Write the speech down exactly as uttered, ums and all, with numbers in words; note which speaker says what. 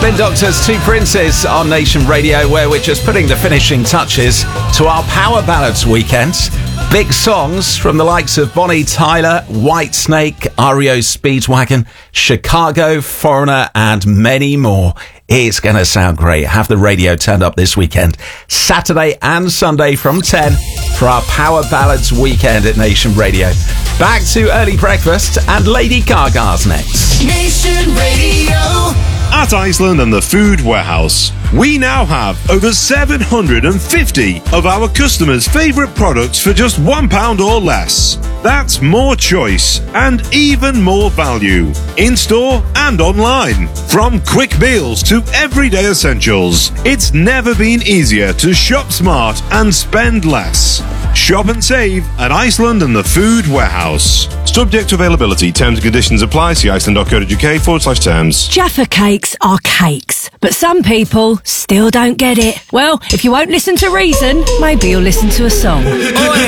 Speaker 1: Spin Doctors, Two Princes on Nation Radio, where we're just putting the finishing touches to our Power Ballads weekend. Big songs from the likes of Bonnie Tyler, Whitesnake, R E O Speedwagon, Chicago, Foreigner, and many more. It's going to sound great. Have the radio turned up this weekend, Saturday and Sunday from ten for our Power Ballads weekend at Nation Radio. Back to early breakfast and Lady Gaga's next.
Speaker 2: Nation Radio.
Speaker 3: At Iceland and the Food Warehouse, we now have over seven hundred fifty of our customers' favourite products for just one pound or less. That's more choice and even more value, in-store and online. From quick meals to everyday essentials, it's never been easier to shop smart and spend less. Shop and save at Iceland and the Food Warehouse. Subject to availability, terms and conditions apply. See iceland.co.uk forward slash terms.
Speaker 4: Jaffa cakes are cakes, but some people still don't get it. Well, if you won't listen to reason, maybe you'll listen to a song.